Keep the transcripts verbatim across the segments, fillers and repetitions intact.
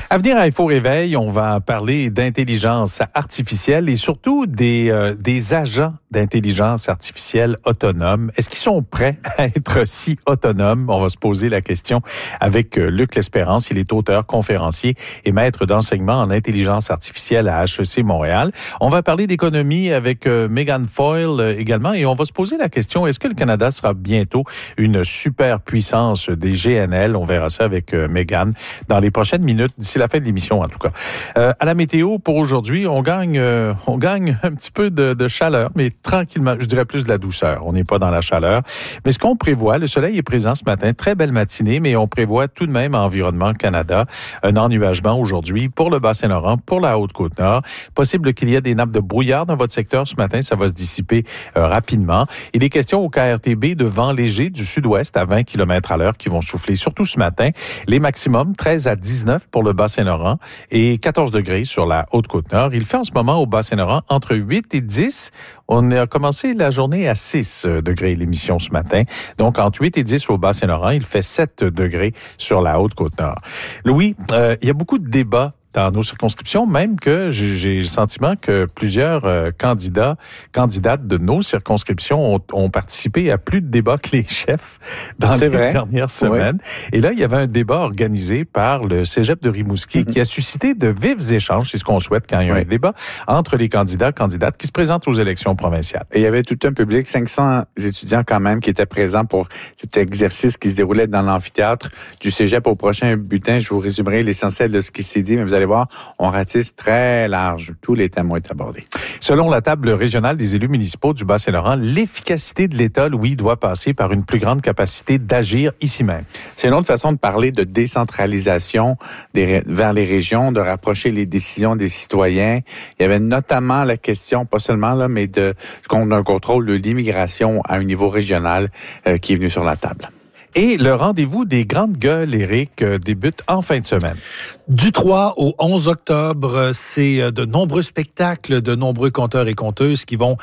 À venir à Info Réveil, on va parler d'intelligence artificielle et surtout des, euh, des agents d'intelligence artificielle autonomes. Est-ce qu'ils sont prêts à être si autonomes? On va se poser la question avec euh, Luc L'Espérance. Il est auteur, conférencier et maître d'enseignement en intelligence artificielle à H E C Montréal. On va parler d'économie avec euh, Megan Foyle euh, également et on va se poser la question, est-ce que le Canada sera bientôt une superpuissance des G N L? On verra ça avec euh, Megan dans les prochaines minutes, d'ici la fin de l'émission en tout cas. Euh, à la météo pour aujourd'hui, on gagne, euh, on gagne un petit peu de, de chaleur, mais tranquillement, je dirais plus de la douceur. On n'est pas dans la chaleur. Mais ce qu'on prévoit, le soleil est présent ce matin, très belle matinée, mais on prévoit tout de même Environnement Canada un ennuagement aujourd'hui pour le Bas-Saint-Laurent, pour la Haute-Côte-Nord. Possible qu'il y ait des nappes de brouillard dans votre secteur ce matin, ça va se dissiper euh, rapidement. Il est question au K R T B de vents légers du sud-ouest à vingt kilomètres à l'heure qui vont souffler surtout ce matin. Les maximums treize à dix-neuf pour le Bas-Saint-Laurent et quatorze degrés sur la Haute-Côte-Nord. Il fait en ce moment au Bas-Saint-Laurent entre huit et dix. On a commencé la journée à six degrés l'émission ce matin. Donc, entre huit et dix au Bas-Saint-Laurent, il fait sept degrés sur la Haute-Côte-Nord. Louis, euh, il y a beaucoup de débats dans nos circonscriptions, même que j'ai le sentiment que plusieurs euh, candidats, candidates de nos circonscriptions ont, ont participé à plus de débats que les chefs dans C'est les vrai. dernières semaines. Oui. Et là, il y avait un débat organisé par le Cégep de Rimouski mm-hmm. qui a suscité de vifs échanges, c'est ce qu'on souhaite quand il y a oui. un débat, entre les candidats, candidates qui se présentent aux élections provinciales. Et il y avait tout un public, cinq cents étudiants quand même, qui étaient présents pour cet exercice qui se déroulait dans l'amphithéâtre du Cégep. Au prochain bulletin, je vous résumerai l'essentiel de ce qui s'est dit, mais vous allez voir, on ratisse très large. Tous les thèmes ont été abordés. Selon la table régionale des élus municipaux du Bas-Saint-Laurent, l'efficacité de l'État, Louis, doit passer par une plus grande capacité d'agir ici même. C'est une autre façon de parler de décentralisation des, vers les régions, de rapprocher les décisions des citoyens. Il y avait notamment la question, pas seulement là, mais de qu'on a un contrôle de l'immigration à un niveau régional euh, qui est venu sur la table. Et le rendez-vous des grandes gueules, Éric, débute en fin de semaine. Du trois au onze octobre, c'est de nombreux spectacles, de nombreux conteurs et conteuses qui vont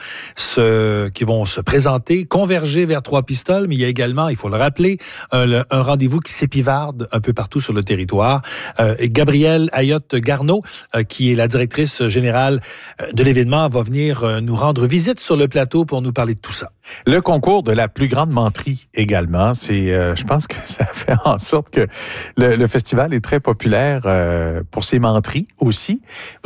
se qui vont se présenter, converger vers Trois-Pistoles, mais il y a également, il faut le rappeler, un, un rendez-vous qui s'épivarde un peu partout sur le territoire. Euh, Gabrielle Ayotte-Garneau, euh, qui est la directrice générale de l'événement, va venir euh, nous rendre visite sur le plateau pour nous parler de tout ça. Le concours de la plus grande menterie également, c'est, euh, je pense que ça fait en sorte que le, le festival est très populaire euh, pour ses menteries aussi.